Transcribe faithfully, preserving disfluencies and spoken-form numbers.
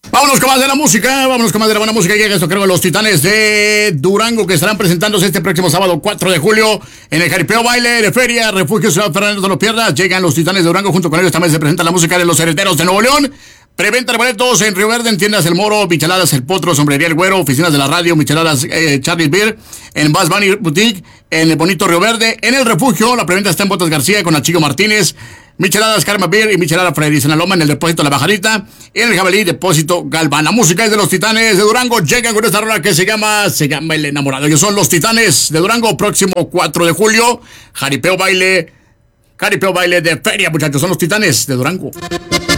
Vámonos con más de la música, vámonos con más de la buena música. Llega esto, creo, los Titanes de Durango, que estarán presentándose este próximo sábado cuatro de julio en el Jaripeo Baile de Feria Refugio Ciudad Fernando. No te lo pierdas. Llegan los Titanes de Durango, junto con ellos también se presenta la música de los Herederos de Nuevo León. Preventa de boletos en Río Verde, en tiendas El Moro, Micheladas El Potro, Sombrería El Güero, oficinas de la radio, Micheladas eh, Charlie Beer, en Bass Bunny Boutique, en el bonito Río Verde, en el Refugio. La preventa está en Botas García con Achillo Martínez, Micheladas Karma Beer y Michelada Freddy en la Loma, en el Depósito La Bajadita, y en el Jabalí Depósito Galván. La música es de los Titanes de Durango. Llegan con esta rola que se llama, se llama El Enamorado. Ellos son los Titanes de Durango, próximo cuatro de julio, Jaripeo Baile, Jaripeo Baile de Feria, muchachos. Son los Titanes de Durango.